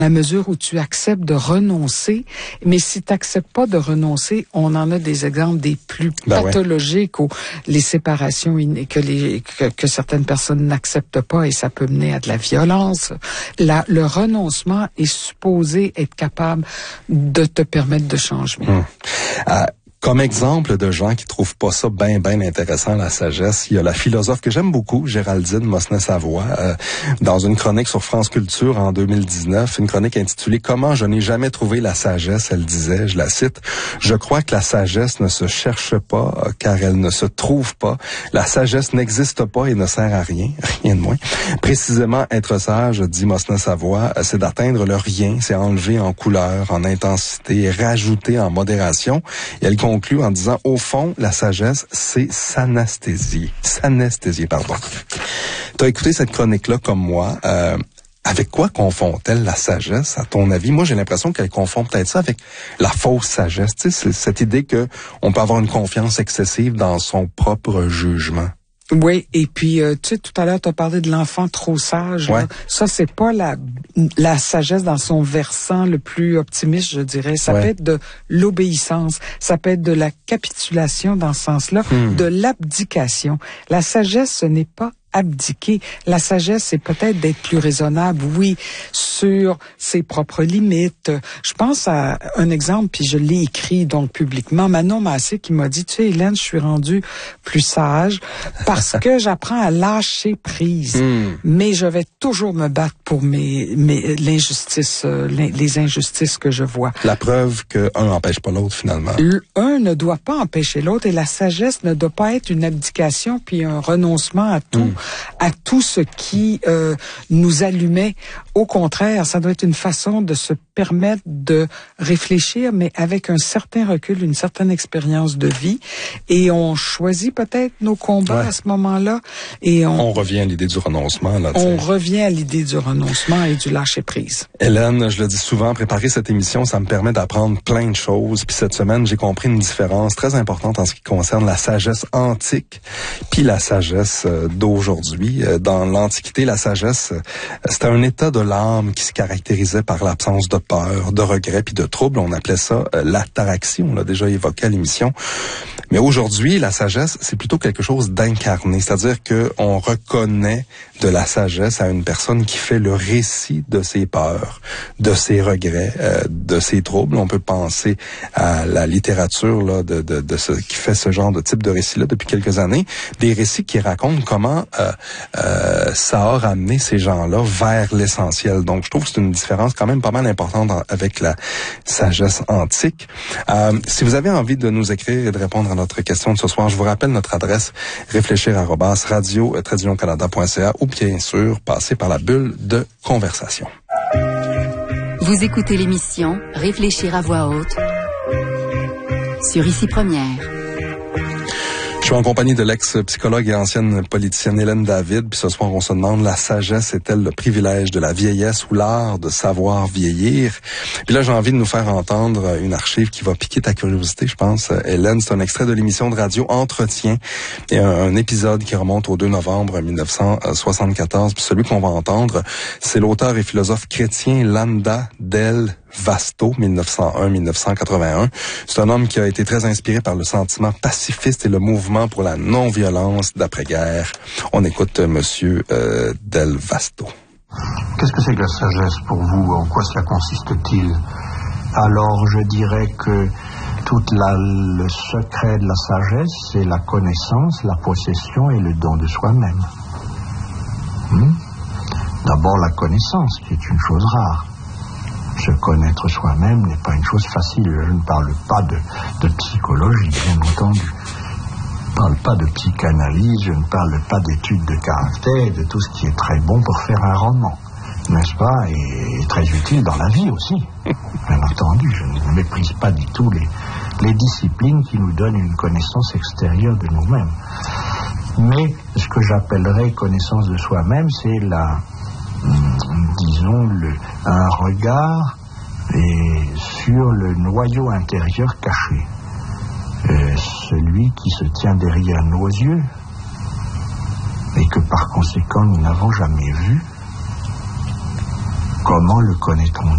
la mesure où tu acceptes de renoncer. Mais si tu n'acceptes pas de renoncer, on en a des exemples des plus pathologiques où les séparations que certaines personnes n'acceptent pas et ça peut mener à de la violence. Le renoncement est supposé être capable de te permettre de changer. Comme exemple de gens qui trouvent pas ça bien intéressant, la sagesse, il y a la philosophe que j'aime beaucoup, Géraldine Mosnet-Savoie, dans une chronique sur France Culture en 2019, une chronique intitulée « Comment je n'ai jamais trouvé la sagesse », elle disait, je la cite, « Je crois que la sagesse ne se cherche pas, car elle ne se trouve pas. La sagesse n'existe pas et ne sert à rien, rien de moins. Précisément, être sage, dit Mosnet-Savoie, c'est d'atteindre le rien, c'est enlever en couleur, en intensité et rajouter en modération. » Et elle conclut en disant, au fond, la sagesse, c'est s'anesthésier. S'anesthésier, pardon. Tu as écouté cette chronique-là comme moi. Avec quoi confond-elle la sagesse, à ton avis? Moi, j'ai l'impression qu'elle confond peut-être ça avec la fausse sagesse. Tu sais, c'est cette idée que on peut avoir une confiance excessive dans son propre jugement. Oui, et puis tu sais, tout à l'heure tu as parlé de l'enfant trop sage. Ouais. Là. Ça, c'est pas la sagesse dans son versant le plus optimiste, je dirais. Ça peut être de l'obéissance, ça peut être de la capitulation dans ce sens-là, de l'abdication. La sagesse, ce n'est pas abdiquer. La sagesse, c'est peut-être d'être plus raisonnable, oui, sur ses propres limites. Je pense à un exemple, puis je l'ai écrit donc publiquement. Manon Massé qui m'a dit, tu sais, Hélène, je suis rendue plus sage parce que j'apprends à lâcher prise. Mais je vais toujours me battre pour l'injustice, les injustices que je vois. La preuve que un n'empêche pas l'autre, finalement. Un ne doit pas empêcher l'autre et la sagesse ne doit pas être une abdication puis un renoncement à tout ce qui nous allumait. Au contraire, ça doit être une façon de se permettre de réfléchir, mais avec un certain recul, une certaine expérience de vie. Et on choisit peut-être nos combats à ce moment-là. Et on revient à l'idée du renoncement. Là, on revient à l'idée du renoncement et du lâcher-prise. Hélène, je le dis souvent, préparer cette émission, ça me permet d'apprendre plein de choses. Puis cette semaine, j'ai compris une différence très importante en ce qui concerne la sagesse antique puis la sagesse d'aujourd'hui. Dans l'Antiquité, la sagesse, c'était un état de l'âme qui se caractérisait par l'absence de peur, de regret puis de trouble. On appelait ça l'ataraxie. On l'a déjà évoqué à l'émission. Mais aujourd'hui, la sagesse, c'est plutôt quelque chose d'incarné. C'est-à-dire que on reconnaît de la sagesse à une personne qui fait le récit de ses peurs, de ses regrets, de ses troubles. On peut penser à la littérature là, de ce qui fait ce genre de type de récit-là depuis quelques années. Des récits qui racontent comment ça a ramené ces gens-là vers l'essentiel. Donc, je trouve que c'est une différence quand même pas mal importante avec la sagesse antique. Si vous avez envie de nous écrire et de répondre à notre question de ce soir, je vous rappelle notre adresse réfléchir@radio-canada.ca ou bien sûr, passer par la bulle de conversation. Vous écoutez l'émission Réfléchir à voix haute sur Ici Première. Je suis en compagnie de l'ex-psychologue et ancienne politicienne Hélène David. Puis ce soir, on se demande, la sagesse est-elle le privilège de la vieillesse ou l'art de savoir vieillir? Puis là, j'ai envie de nous faire entendre une archive qui va piquer ta curiosité, je pense. Hélène, c'est un extrait de l'émission de radio Entretien et un épisode qui remonte au 2 novembre 1974. Puis celui qu'on va entendre, c'est l'auteur et philosophe chrétien Landa del Vasto, 1901-1981. C'est un homme qui a été très inspiré par le sentiment pacifiste et le mouvement pour la non-violence d'après-guerre. On écoute Monsieur Del Vasto. Qu'est-ce que c'est que la sagesse pour vous? En quoi cela consiste-t-il? Alors, je dirais que le secret de la sagesse, c'est la connaissance, la possession et le don de soi-même. D'abord, la connaissance, qui est une chose rare. Se connaître soi-même n'est pas une chose facile. Je ne parle pas de psychologie, bien entendu. Je ne parle pas de psychanalyse, je ne parle pas d'études de caractère, de tout ce qui est très bon pour faire un roman, n'est-ce pas, et très utile dans la vie aussi. Bien entendu, je ne méprise pas du tout les disciplines qui nous donnent une connaissance extérieure de nous-mêmes. Mais ce que j'appellerais connaissance de soi-même, c'est un regard sur le noyau intérieur caché. Celui qui se tient derrière nos yeux et que par conséquent nous n'avons jamais vu. Comment le connaît-on